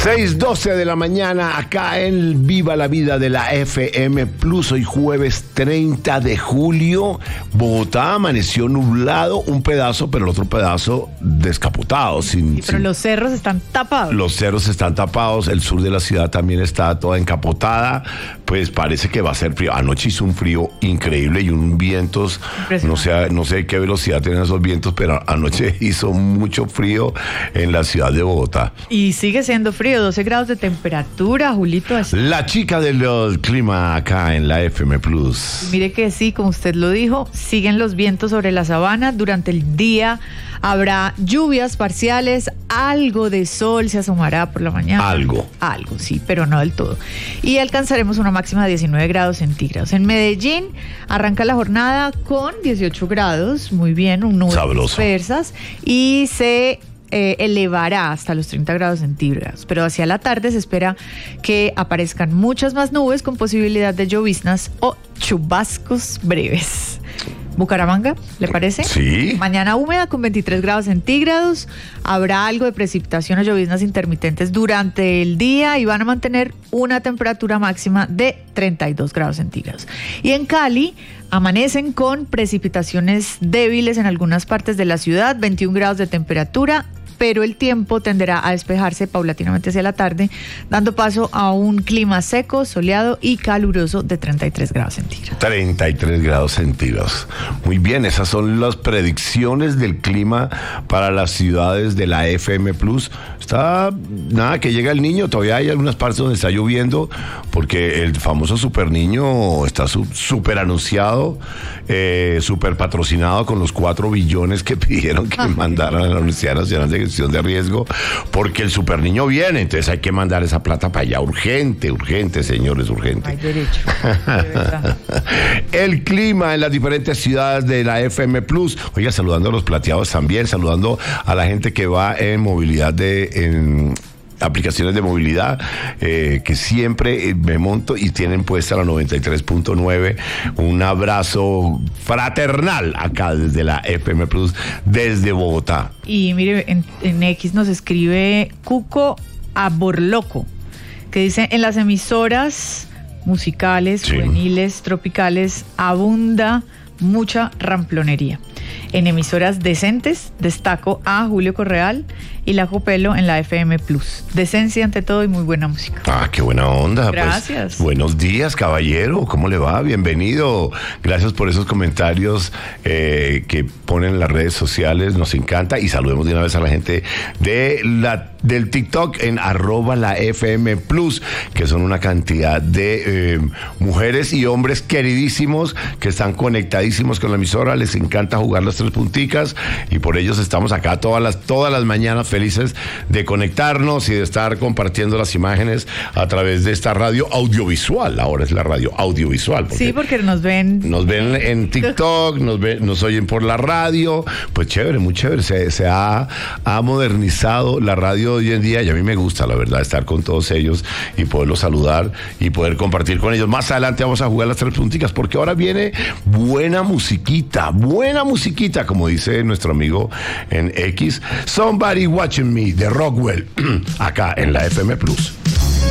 6:12 de la mañana acá en Viva la Vida de la FM Plus. Hoy jueves 30 de julio. Bogotá amaneció nublado un pedazo, pero el otro pedazo descapotado. Pero los cerros están tapados. Los cerros están tapados. El sur de la ciudad también está toda encapotada. Pues parece que va a ser frío. Anoche hizo un frío increíble y un vientos. No sé qué velocidad tienen esos vientos, pero anoche hizo mucho frío en la ciudad de Bogotá. Y sigue siendo frío, 12 grados de temperatura, Julito. Así. La chica del clima acá en la FM Plus. Mire que sí, como usted lo dijo, siguen los vientos sobre la sabana. Durante el día habrá lluvias parciales, algo de sol se asomará por la mañana. Algo, sí, pero no del todo. Y alcanzaremos una máxima de 19 grados centígrados. En Medellín arranca la jornada con 18 grados, muy bien, un nubes dispersas, y se elevará hasta los 30 grados centígrados, pero hacia la tarde se espera que aparezcan muchas más nubes con posibilidad de lloviznas o chubascos breves. Bucaramanga, ¿le parece? Sí. Mañana húmeda con 23 grados centígrados. Habrá algo de precipitación o lloviznas intermitentes durante el día y van a mantener una temperatura máxima de 32 grados centígrados. Y en Cali amanecen con precipitaciones débiles en algunas partes de la ciudad, 21 grados de temperatura, pero el tiempo tenderá a despejarse paulatinamente hacia la tarde, dando paso a un clima seco, soleado y caluroso de 33 grados centígrados. 33 grados centígrados. Muy bien, esas son las predicciones del clima para las ciudades de la FM Plus. Está, nada, que llega el niño, todavía hay algunas partes donde está lloviendo, porque el famoso Super Niño está súper anunciado, súper patrocinado con los 4 billones que pidieron que mandaran a la Universidad Nacional de Gestión de Riesgo, porque el Super Niño viene, entonces hay que mandar esa plata para allá, urgente, señores, urgente. Hay derecho, de verdad. El clima en las diferentes ciudades de la FM Plus. Oiga, saludando a los plateados también, saludando a la gente que va en movilidad en aplicaciones de movilidad, que siempre me monto y tienen puesta la 93.9. Un abrazo fraternal acá desde la FM Plus, desde Bogotá. Y mire, en X nos escribe Cuco Aborloco, que dice: en las emisoras musicales, juveniles, tropicales, abunda mucha ramplonería. En emisoras decentes destaco a Julio Correal y La Copelo en la FM Plus. Decencia ante todo y muy buena música. Ah, qué buena onda. Gracias. Pues, buenos días, caballero. ¿Cómo le va? Bienvenido. Gracias por esos comentarios que ponen en las redes sociales. Nos encanta. Y saludemos de una vez a la gente del TikTok en @la FM Plus, que son una cantidad de mujeres y hombres queridísimos que están conectadísimos con la emisora. Les encanta jugar las 3 punticas y por ellos estamos acá todas las mañanas felices de conectarnos y de estar compartiendo las imágenes a través de esta radio audiovisual. Ahora es la radio audiovisual. Sí, porque nos ven en TikTok, nos oyen por la radio. Pues chévere, muy chévere. Se ha modernizado la radio hoy en día y a mí me gusta, la verdad, estar con todos ellos y poderlos saludar y poder compartir con ellos. Más adelante vamos a jugar las 3 punticas porque ahora viene buena musiquita, como dice nuestro amigo en X. Somebody Watching Me de Rockwell, acá en la FM Plus.